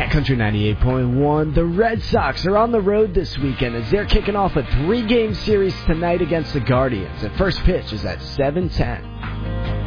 Country 98.1, the Red Sox are on the road this weekend as they're kicking off a 3-game series tonight against the Guardians. The first pitch is at 7:10.